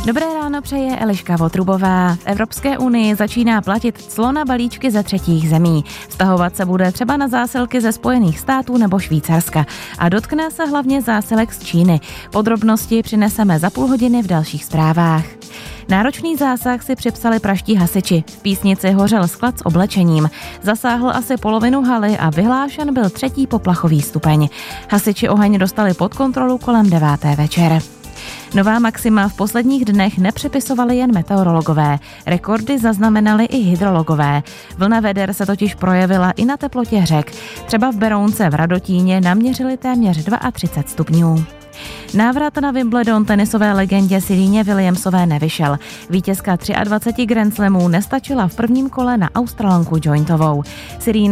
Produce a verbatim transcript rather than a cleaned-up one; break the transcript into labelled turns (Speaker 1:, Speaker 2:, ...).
Speaker 1: Dobré ráno přeje Eliška Votrubová. V Evropské unii začíná platit clo na balíčky ze třetích zemí. Vztahovat se bude třeba na zásilky ze Spojených států nebo Švýcarska. A dotkne se hlavně zásilek z Číny. Podrobnosti přineseme za půl hodiny v dalších zprávách. Náročný zásah si připsali pražští hasiči. V Písnici hořel sklad s oblečením. Zasáhl asi polovinu haly a vyhlášen byl třetí poplachový stupeň. Hasiči oheň dostali pod kontrolu kolem deváté večer. Nová maxima v posledních dnech nepřepisovali jen meteorologové. Rekordy zaznamenali i hydrologové. Vlna veder se totiž projevila i na teplotě řek. Třeba v Berounce v Radotíně naměřili téměř třicet dva stupňů. Návrat na Wimbledon tenisové legendě Sereně Williamsové nevyšel. Vítězka dvaceti tří Grand Slamů nestačila v prvním kole na Australanku Jointovou. Serena